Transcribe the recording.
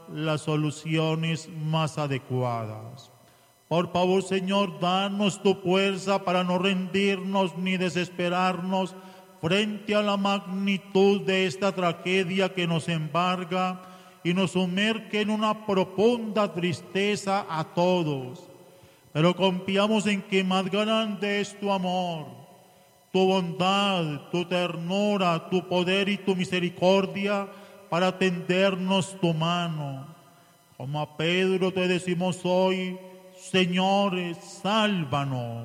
las soluciones más adecuadas. Por favor, Señor, danos tu fuerza para no rendirnos ni desesperarnos frente a la magnitud de esta tragedia que nos embarga y nos sumerge en una profunda tristeza a todos. Pero confiamos en que más grande es tu amor, tu bondad, tu ternura, tu poder y tu misericordia para tendernos tu mano. Como a Pedro te decimos hoy, Señor, sálvanos.